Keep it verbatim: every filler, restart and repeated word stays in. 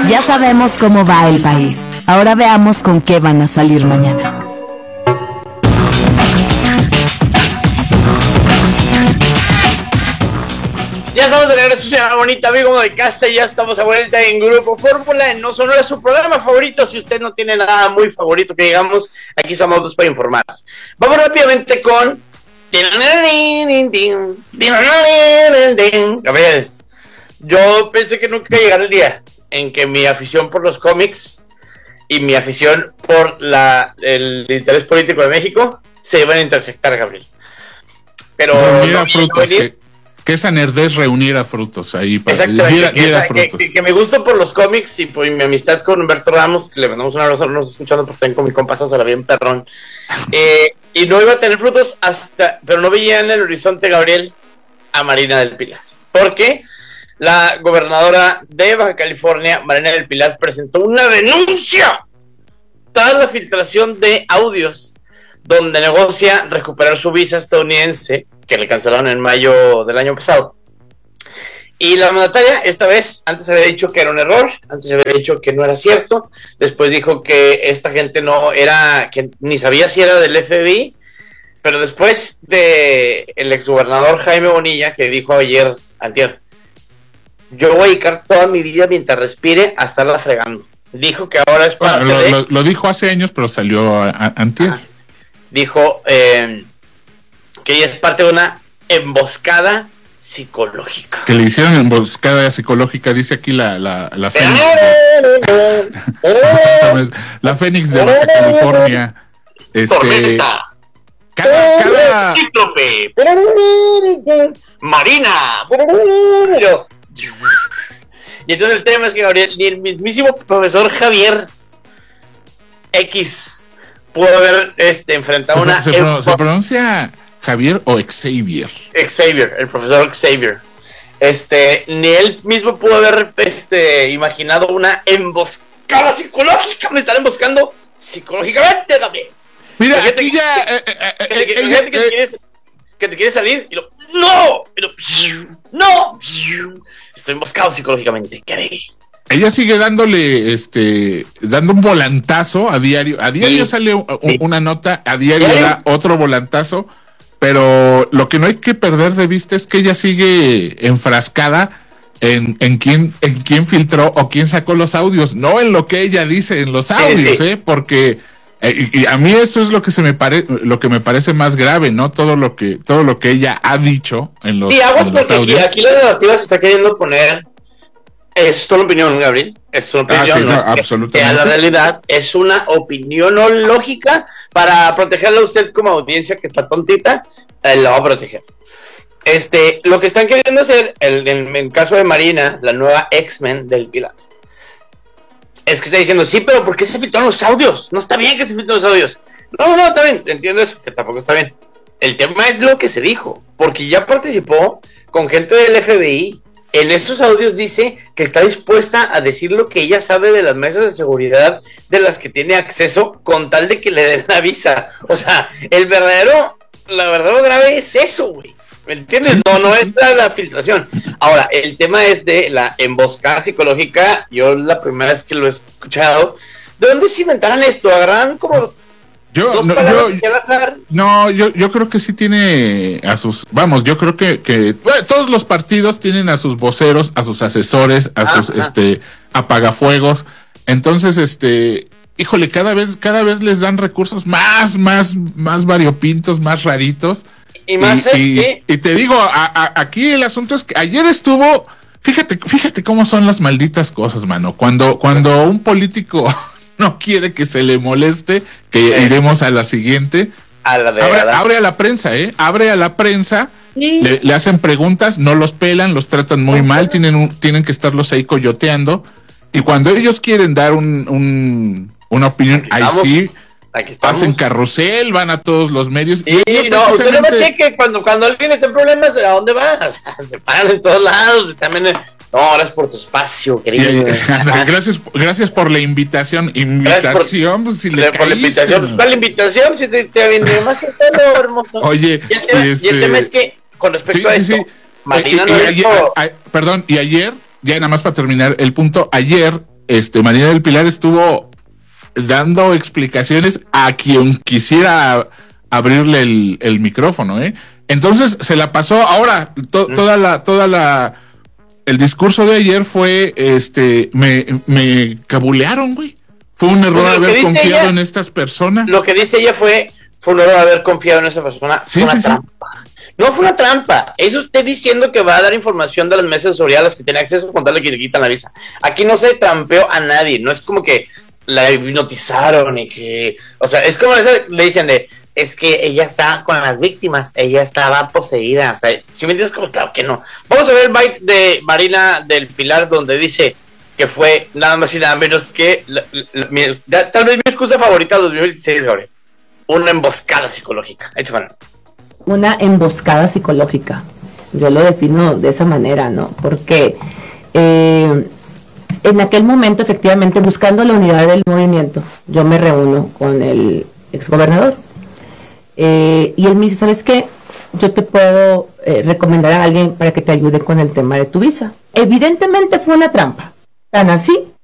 Ya sabemos cómo va el país. Ahora veamos con qué van a salir mañana. Ya estamos de regreso, señora bonita, amigo de casa, ya estamos a vuelta en Grupo Fórmula, en No Sonora, su programa favorito. Si usted no tiene nada muy favorito que digamos, aquí estamos dos para informar. Vamos rápidamente con... Gabriel, yo pensé que nunca llegara el día en que mi afición por los cómics y mi afición por la, el interés político de México se iban a intersectar, Gabriel. Pero no, frutos, que, que esa nerdez reuniera frutos ahí. Para Exactamente, diera, que, diera que, frutos. Que, que me gusto por los cómics y por mi amistad con Humberto Ramos, que le mandamos un abrazo, nos escuchando porque están con mi compaso, se la bien perrón. eh, y no iba a tener frutos hasta, pero no veía en el horizonte, Gabriel, a Marina del Pilar. Porque la gobernadora de Baja California, Marina del Pilar, presentó una denuncia tras la filtración de audios donde negocia recuperar su visa estadounidense, que le cancelaron en mayo del año pasado. Y la mandataria, esta vez, antes había dicho que era un error, antes había dicho que no era cierto, después dijo que esta gente no era, que ni sabía si era del F B I, pero después de el exgobernador Jaime Bonilla, que dijo ayer, antier, yo voy a dedicar toda mi vida mientras respire a estarla fregando. Dijo que ahora es parte bueno, lo, de... Lo, lo dijo hace años, pero salió a, a, antier. Ah, dijo eh, que ella es parte de una emboscada psicológica. Que le hicieron emboscada psicológica, dice aquí la la la Fénix de, la Fénix de Baja California. Este, cada, cada... Cíclope, Marina. Y entonces el tema es que Gabriel, ni el mismísimo profesor Javier X pudo haber este, enfrentado se, una... Se, pro, ¿Se pronuncia Javier o Xavier? Xavier, el profesor Xavier. Este, ni él mismo pudo haber este, imaginado una emboscada psicológica. Me están emboscando psicológicamente también. Mira, aquí ya... Eh, eh, eh, que, que, eh, que, te quieres, que te quieres salir y lo... ¡No! Y lo, ¡no! Estoy emboscado psicológicamente. ¿Qué haré? Ella sigue dándole, este, dando un volantazo a diario. A diario sí, sale un, sí. una nota, a diario ¿Diario? da otro volantazo. Pero lo que no hay que perder de vista es que ella sigue enfrascada en, en quién, en quién filtró o quién sacó los audios, no en lo que ella dice en los audios, sí, sí. eh, porque eh, y a mí eso es lo que se me pare, lo que me parece más grave, ¿no? Todo lo que, todo lo que ella ha dicho en los, y aguas en los porque audios. Aquí la narrativa se está queriendo poner. Es tu opinión, Gabriel. Es tu opinión. Ah, sí, no, no, absolutamente. La realidad es una opinión no lógica para protegerla a usted como audiencia que está tontita. Eh, la va a proteger. Este, lo que están queriendo hacer, el, en el caso de Marina, la nueva X-Men del Pilar, es que está diciendo, sí, pero ¿por qué se filtraron los audios? No está bien que se filtraron los audios. No, no, está bien, entiendo eso, que tampoco está bien. El tema es lo que se dijo, porque ya participó con gente del F B I. En esos audios dice que está dispuesta a decir lo que ella sabe de las mesas de seguridad de las que tiene acceso con tal de que le den la visa. O sea, el verdadero, la verdadero grave es eso, güey. ¿Me entiendes? No, no es la, la filtración. Ahora, el tema es de la emboscada psicológica. Yo la primera vez que lo he escuchado, ¿de dónde se inventaran esto? Agarran como... Yo no, yo, no yo, yo creo que sí tiene a sus, vamos, yo creo que, que bueno, todos los partidos tienen a sus voceros, a sus asesores, a sus Ajá. este apagafuegos. Entonces, este, híjole, cada vez, cada vez les dan recursos más, más, más variopintos, más raritos. Y más y, y, que... y te digo, a, a, aquí el asunto es que ayer estuvo, fíjate, fíjate cómo son las malditas cosas, mano. Cuando, cuando un político no quiere que se le moleste, que sí. iremos a la siguiente. A la de abre, abre a la prensa, ¿eh? Abre a la prensa, sí. le, le hacen preguntas, no los pelan, los tratan muy uh-huh. mal, tienen, un, tienen que estarlos ahí coyoteando. Y cuando ellos quieren dar un, un una opinión, ahí sí, hacen carrusel, van a todos los medios. Y, y no, usted no me cheque, cuando, cuando alguien está en problemas, ¿a dónde va? O sea, se paran en todos lados, también... No, gracias por tu espacio, querido. gracias, gracias por la invitación. Invitación, por, pues si le por la invitación. ¿Cuál invitación? Si te, te viene más que todo, hermoso. Oye, y el, tema, y este... y el tema es que, con respecto sí, a esto, sí, Marina eh, no y ayer, a, a, perdón, y ayer, ya nada más para terminar el punto, ayer este, Marina del Pilar estuvo dando explicaciones a quien quisiera abrirle el, el micrófono, ¿eh? Entonces se la pasó. Ahora, to, toda la, toda la, el discurso de ayer fue, este, me, me cabulearon, güey. Fue un error haber confiado ella, en estas personas. Lo que dice ella fue, fue un error haber confiado en esa persona. Sí, fue una sí, trampa. Sí. No fue una trampa. Eso usted diciendo que va a dar información de las mesas de seguridad a las que tiene acceso con tal de que le quitan la visa. Aquí no se trampeó a nadie. No es como que la hipnotizaron y que, o sea, es como eso, le dicen de, es que ella está con las víctimas, ella estaba poseída, o sea, si me entiendes, como claro que no. Vamos a ver el byte de Marina del Pilar donde dice que fue nada más y nada menos que la, la, mi, tal vez mi excusa favorita de dos mil veintiséis, Gabriel, una emboscada psicológica. Hecho, bueno. Una emboscada psicológica, yo lo defino de esa manera, ¿no? Porque eh, en aquel momento, efectivamente, buscando la unidad del movimiento, yo me reúno con el exgobernador. Eh, y él me dice, ¿sabes qué? Yo te puedo eh, recomendar a alguien para que te ayude con el tema de tu visa. Evidentemente fue una trampa. Tan así